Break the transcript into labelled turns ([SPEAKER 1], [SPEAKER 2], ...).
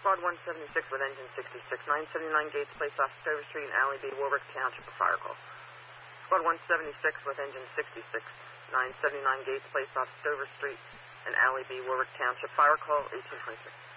[SPEAKER 1] Squad 176 with engine 66, 979 Gates Place off Stover Street and Alley B, Warwick Township, a fire call. Squad 176 with engine 66, 979 Gates Place off Stover Street and Alley B, Warwick Township, fire call 1826.